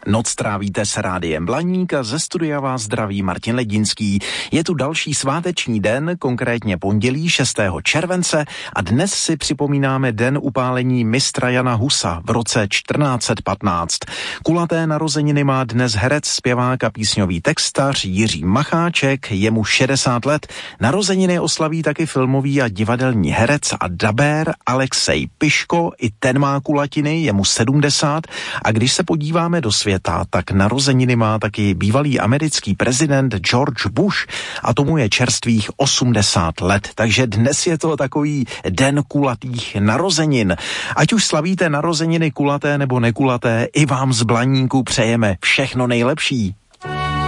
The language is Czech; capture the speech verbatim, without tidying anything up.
Noc trávíte s Rádiem Blaník a ze studia vás zdraví Martin Ledinský. Je tu další sváteční den, konkrétně pondělí šestého července a dnes si připomínáme den upálení mistra Jana Husa v roce čtrnáct patnáct. Kulaté narozeniny má dnes herec, zpěvák a písňový textař Jiří Macháček, jemu šedesát let. Narozeniny oslaví taky filmový a divadelní herec a dabér Alexej Piško, i ten má kulatiny, jemu sedmdesát. A když se podíváme do světa, tak narozeniny má taky bývalý americký prezident George Bush a tomu je čerstvých osmdesát let. Takže dnes je to takový den kulatých narozenin. Ať už slavíte narozeniny kulaté nebo nekulaté, i vám z Blaníku přejeme všechno nejlepší.